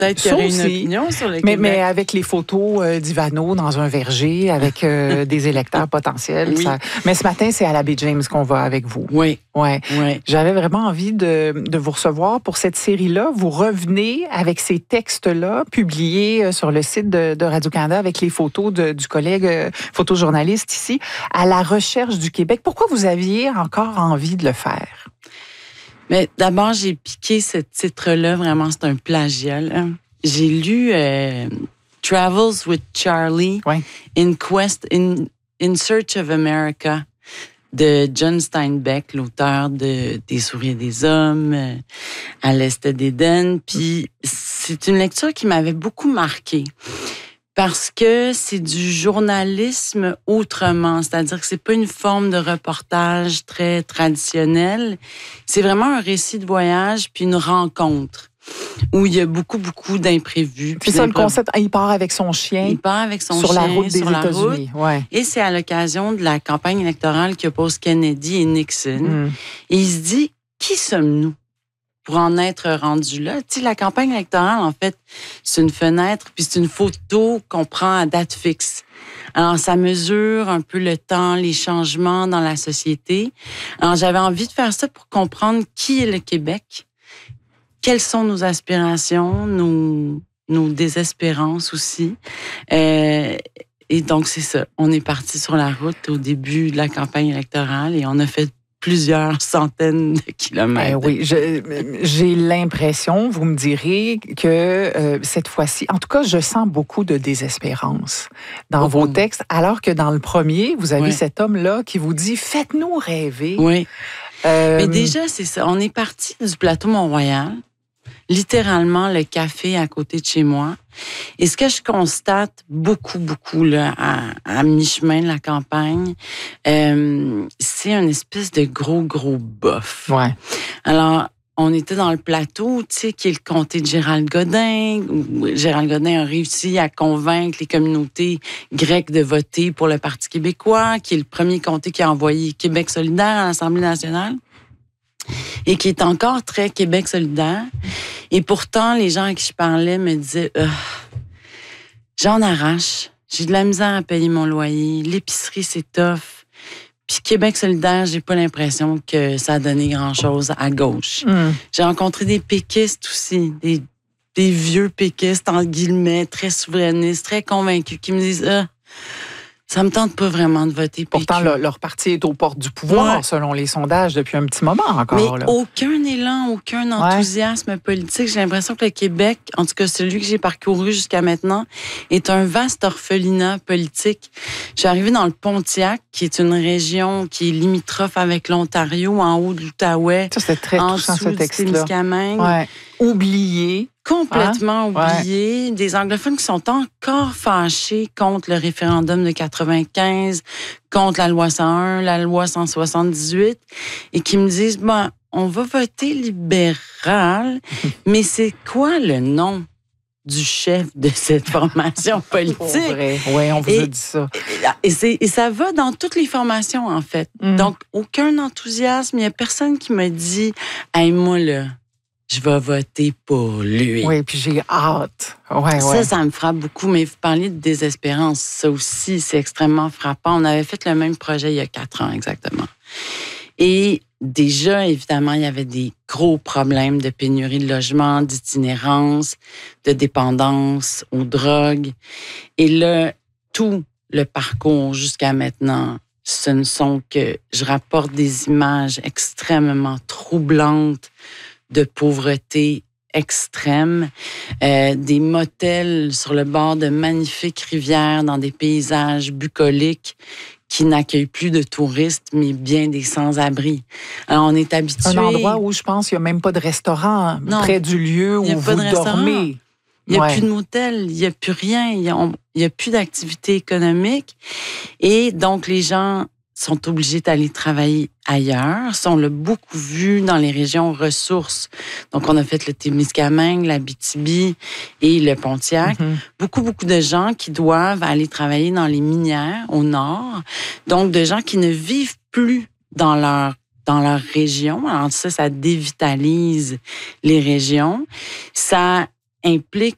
peut-être qu'il y aurait une opinion sur le Québec. Mais avec les photos d'Ivano dans un verger, avec des électeurs potentiels. Oui. Mais ce matin, c'est à la baie James qu'on va avec vous. Oui. Ouais. Oui. J'avais vraiment envie de vous recevoir pour cette série-là. Vous revenez avec ces textes-là publiés sur le site de Radio-Canada avec les photos du collègue photojournaliste ici, à la recherche du Québec. Pourquoi vous aviez encore envie de le faire? Mais d'abord, j'ai piqué ce titre-là. Vraiment, c'est un plagiat, là. J'ai lu Travels with Charlie, in Search of America, de John Steinbeck, l'auteur de Des souris et des hommes, À l'Est d'Éden. Puis c'est une lecture qui m'avait beaucoup marquée parce que c'est du journalisme autrement, c'est-à-dire que c'est pas une forme de reportage très traditionnelle. C'est vraiment un récit de voyage puis une rencontre où il y a beaucoup d'imprévus. Puis ça, le concept, il part avec son chien. Il part avec son sur chien la route des États-Unis. Ouais. Et c'est à l'occasion de la campagne électorale qui oppose Kennedy et Nixon. Et il se dit, qui sommes-nous pour en être rendu là? Tu sais, la campagne électorale, en fait, c'est une fenêtre, puis c'est une photo qu'on prend à date fixe. Alors, ça mesure un peu le temps, les changements dans la société. Alors, j'avais envie de faire ça pour comprendre qui est le Québec, quelles sont nos aspirations, nos désespérances aussi. Et donc, c'est ça. On est parti sur la route au début de la campagne électorale et on a fait plusieurs centaines de kilomètres. Oui, j'ai l'impression, vous me direz, que cette fois-ci, en tout cas, je sens beaucoup de désespérance dans vos textes, alors que dans le premier, vous avez cet homme-là qui vous dit « Faites-nous rêver ». Oui. Mais déjà, c'est ça. On est parti du plateau Mont-Royal, littéralement le café à côté de chez moi. Et ce que je constate beaucoup là, à mi-chemin de la campagne, c'est une espèce de gros bof. Ouais. Alors, on était dans le plateau, tu sais, qui est le comté de Gérald Godin, où Gérald Godin a réussi à convaincre les communautés grecques de voter pour le Parti québécois, qui est le premier comté qui a envoyé Québec solidaire à l'Assemblée nationale et qui est encore très Québec solidaire. Et pourtant, les gens à qui je parlais me disaient « J'en arrache, j'ai de la misère à payer mon loyer, l'épicerie, c'est tough. » Puis Québec solidaire, j'ai pas l'impression que ça a donné grand-chose à gauche. J'ai rencontré des péquistes aussi, des vieux péquistes, entre guillemets, très souverainistes, très convaincus, qui me disent ça me tente pas vraiment de voter PQ. Pourtant, leur parti est aux portes du pouvoir, selon les sondages, depuis un petit moment encore. Mais là. Aucun élan, aucun enthousiasme politique. J'ai l'impression que le Québec, en tout cas celui que j'ai parcouru jusqu'à maintenant, est un vaste orphelinat politique. Je suis arrivée dans le Pontiac, qui est une région qui est limitrophe avec l'Ontario, en haut de l'Outaouais. Ça, c'était très touchant, ce texte-là. Ouais. Oublié. Complètement oublié. Ouais. Des anglophones qui sont encore fâchés contre le référendum de 95, contre la loi 101, la loi 178, et qui me disent, on va voter libéral, mais c'est quoi le nom du chef de cette formation politique? Oui, on vous a dit ça. Et ça va dans toutes les formations, en fait. Donc, aucun enthousiasme. Il n'y a personne qui me dit, hey, moi, là, je vais voter pour lui. Oui, puis j'ai hâte. Ça me frappe beaucoup. Mais vous parliez de désespérance. Ça aussi, c'est extrêmement frappant. On avait fait le même projet il y a 4 ans, exactement. Et déjà, évidemment, il y avait des gros problèmes de pénurie de logement, d'itinérance, de dépendance aux drogues. Et là, tout le parcours jusqu'à maintenant, ce ne sont que... Je rapporte des images extrêmement troublantes de pauvreté extrême, des motels sur le bord de magnifiques rivières dans des paysages bucoliques qui n'accueillent plus de touristes, mais bien des sans-abri. Alors, on est habitué... Un endroit où, je pense, il n'y a même pas de restaurant près du lieu où vous dormez. Il n'y a plus de motel, il n'y a plus rien, il n'y a plus d'activité économique. Et donc, les gens sont obligés d'aller travailler ailleurs. Ça, on l'a beaucoup vu dans les régions ressources. Donc, on a fait le Témiscamingue, l'Abitibi et le Pontiac. Beaucoup de gens qui doivent aller travailler dans les minières au nord. Donc, de gens qui ne vivent plus dans leur région. Alors ça dévitalise les régions. Ça implique